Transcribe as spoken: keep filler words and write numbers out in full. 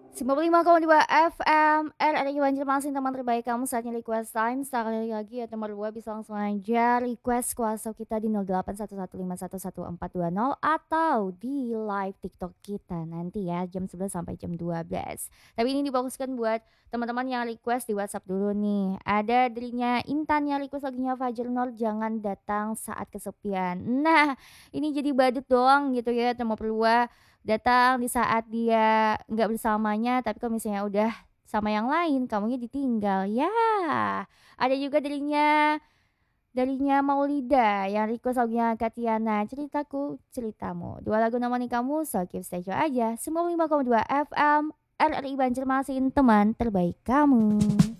sembilan puluh lima koma dua F M R R I Banjarmasin, teman terbaik kamu, saatnya request time. Sekali lagi ya teman dua, bisa langsung aja request ke WhatsApp kita di nol delapan satu satu lima satu satu empat dua nol atau di live TikTok kita nanti ya jam sebelas sampai jam dua belas. Tapi ini difokuskan buat teman-teman yang request di WhatsApp dulu nih. Ada dirinya Intan yang request lagunya Fajar Nur, Jangan Datang Saat Kesepian. Nah, ini jadi badut doang gitu ya teman berdua, datang di saat dia nggak bersamanya, tapi kalau misalnya udah sama yang lain, kamunya ditinggal. Ya, ada juga darinya darinya Maulida yang request lagunya Katiana, Ceritaku Ceritamu. Dua lagu nemani kamu, so keep stay tune aja. sembilan puluh lima koma dua F M R R I Banjarmasin, teman terbaik kamu.